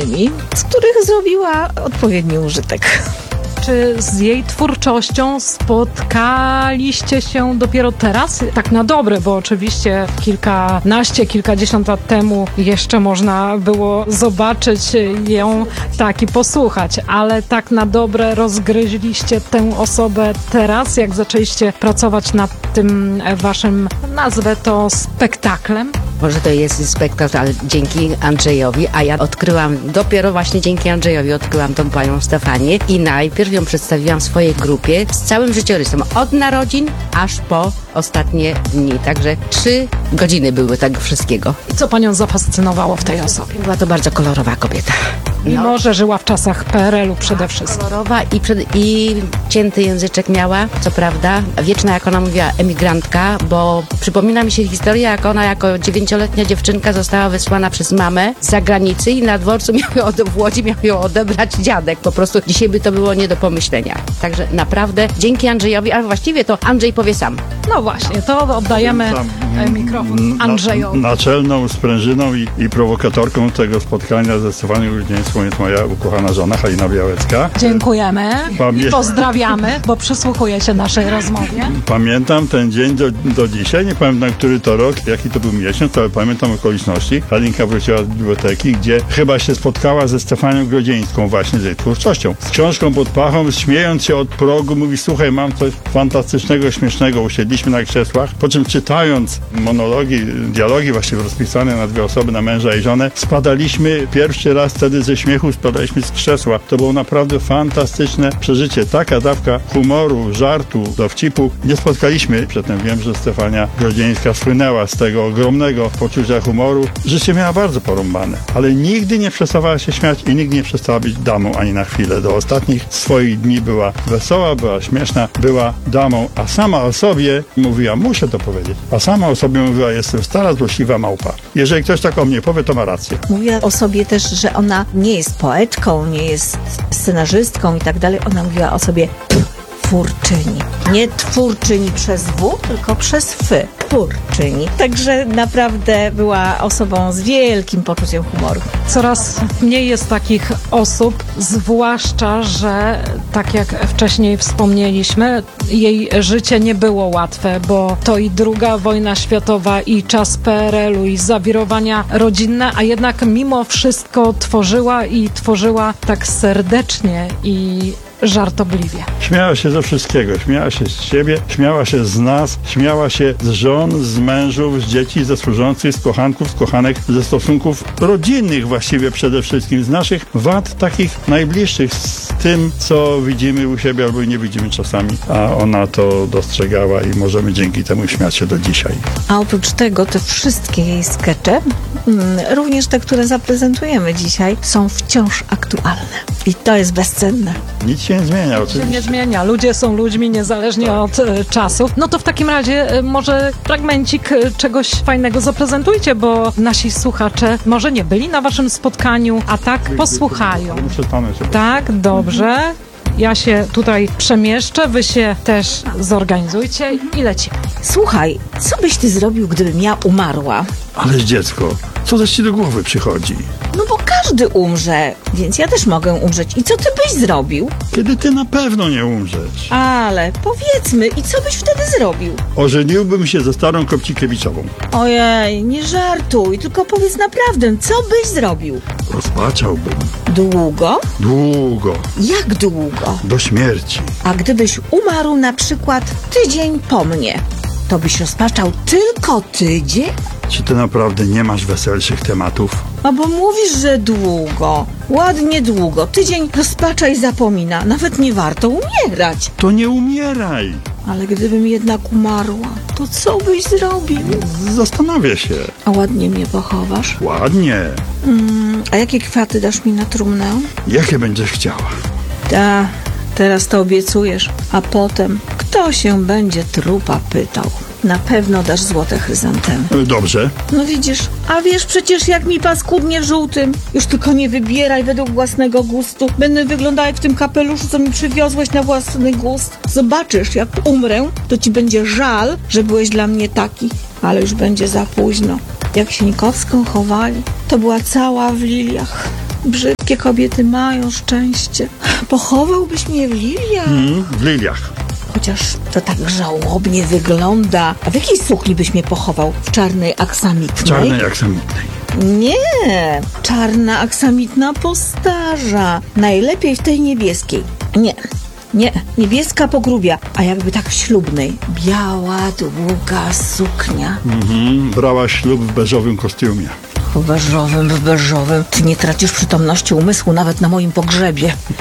innymi, z których zrobiła odpowiedni użytek. Czy z jej twórczością spotkaliście się dopiero teraz? Tak na dobre, bo oczywiście kilkadziesiąt lat temu jeszcze można było zobaczyć ją tak i posłuchać, ale tak na dobre rozgryźliście tę osobę teraz, jak zaczęliście pracować nad tym waszym, nazwę to spektaklem? Może to jest spektakl, ale dzięki Andrzejowi, a ja dopiero właśnie dzięki Andrzejowi odkryłam tą panią Stefanię i najpierw ją przedstawiłam w swojej grupie z całym życiorysem, od narodzin aż po ostatnie dni, także 3 godziny były tego wszystkiego. I co panią zafascynowało w tej osobie? Była to bardzo kolorowa kobieta. Mimo, że żyła w czasach PRL-u przede wszystkim. Kolorowa i cięty języczek miała, co prawda. Wieczna, jak ona mówiła, emigrantka, bo przypomina mi się historia, jak ona jako 9-letnia dziewczynka została wysłana przez mamę z zagranicy i na dworcu w Łodzi miał ją odebrać dziadek. Po prostu dzisiaj by to było nie do pomyślenia. Także naprawdę dzięki Andrzejowi, a właściwie to Andrzej powie sam. No właśnie, to oddajemy mikrofon Andrzejowi. Naczelną sprężyną i prowokatorką tego spotkania ze Stefanią Grudzińską jest moja ukochana żona Halina Białecka. Dziękujemy i pozdrawiamy, bo przysłuchuje się naszej rozmowie. Pamiętam ten dzień do dzisiaj, nie pamiętam, który to rok, jaki to był miesiąc, ale pamiętam okoliczności. Halinka wróciła z biblioteki, gdzie chyba się spotkała ze Stefanią Grodzieńską właśnie z jej twórczością. Z książką pod pachą, śmiejąc się od progu, mówi: słuchaj, mam coś fantastycznego, śmiesznego. Usiedliśmy na krzesłach, po czym czytając monologi, dialogi właściwie rozpisane na 2 osoby, na męża i żonę, spadaliśmy pierwszy raz wtedy ze śmiechu, spadaliśmy z krzesła. To było naprawdę fantastyczne przeżycie. Taka dawka humoru, żartu, dowcipu nie spotkaliśmy. Przedtem wiem, że Stefania Grodzieńska słynęła z tego ogromnego poczucia humoru. Życie miała bardzo porąbane, ale nigdy nie przestawała się śmiać i nigdy nie przestała być damą ani na chwilę. Do ostatnich swoich dni była wesoła, była śmieszna, była damą, a sama o sobie mówiła, muszę to powiedzieć, a sama o sobie mówiła: jestem stara, złośliwa małpa. Jeżeli ktoś tak o mnie powie, to ma rację. Mówiła o sobie też, że ona nie jest poetką, nie jest scenarzystką i tak dalej. Ona mówiła o sobie twórczyni. Nie twórczyni przez W, tylko przez F. Twórczyni. Także naprawdę była osobą z wielkim poczuciem humoru. Coraz mniej jest takich osób, zwłaszcza, że tak jak wcześniej wspomnieliśmy, jej życie nie było łatwe, bo to i II wojna światowa, i czas PRL-u, i zawirowania rodzinne, a jednak mimo wszystko tworzyła tak serdecznie i żartobliwie. Śmiała się ze wszystkiego. Śmiała się z siebie, śmiała się z nas, śmiała się z żon, z mężów, z dzieci, ze służących, z kochanków, z kochanek, ze stosunków rodzinnych właściwie przede wszystkim, z naszych wad takich najbliższych, z tym, co widzimy u siebie albo nie widzimy czasami, a ona to dostrzegała i możemy dzięki temu śmiać się do dzisiaj. A oprócz tego te wszystkie jej skecze, również te, które zaprezentujemy dzisiaj, są wciąż aktualne. I to jest bezcenne. Nic się nie zmienia oczywiście. Się nie zmienia. Ludzie są ludźmi niezależnie od czasów. No to w takim razie może fragmencik czegoś fajnego zaprezentujcie, bo nasi słuchacze może nie byli na waszym spotkaniu, a tak posłuchają. Tak, dobrze. Ja się tutaj przemieszczę, wy się też zorganizujcie i lecimy. Słuchaj, co byś ty zrobił, gdybym ja umarła? Ależ dziecko, co też ci do głowy przychodzi? No bo każdy umrze, więc ja też mogę umrzeć. I co ty byś zrobił? Kiedy ty na pewno nie umrzesz. Ale powiedzmy, i co byś wtedy zrobił? Ożeniłbym się ze starą Kopcikiewiczową. Ojej, nie żartuj, tylko powiedz naprawdę, co byś zrobił? Rozpaczałbym. Długo? Długo. Jak długo? Do śmierci. A gdybyś umarł na przykład tydzień po mnie, to byś rozpaczał tylko tydzień? Czy ty naprawdę nie masz weselszych tematów? A bo mówisz, że długo. Ładnie długo. Tydzień rozpacza i zapomina. Nawet nie warto umierać. To nie umieraj. Ale gdybym jednak umarła, to co byś zrobił? Zastanawię się. A ładnie mnie pochowasz? Ładnie. A jakie kwiaty dasz mi na trumnę? Jakie będziesz chciała? Teraz to obiecujesz. A potem kto się będzie trupa pytał? Na pewno dasz złote chryzantemy. Dobrze. No widzisz, a wiesz przecież jak mi paskudnie w żółtym. Już tylko nie wybieraj według własnego gustu. Będę wyglądała jak w tym kapeluszu, co mi przywiozłeś na własny gust. Zobaczysz, jak umrę, to ci będzie żal, że byłeś dla mnie taki. Ale już będzie za późno. Jak Sieńkowską chowali, to była cała w liliach. Brzydkie kobiety mają szczęście. Pochowałbyś mnie w liliach? W liliach. Chociaż to tak żałobnie wygląda. A w jakiej sukni byś mnie pochował? W czarnej aksamitnej? Czarnej aksamitnej. Nie, czarna aksamitna postarza. Najlepiej w tej niebieskiej. Nie, niebieska pogrubia. A jakby tak w ślubnej. Biała, długa suknia. Brała ślub w beżowym kostiumie. W beżowym. Ty nie tracisz przytomności umysłu nawet na moim pogrzebie.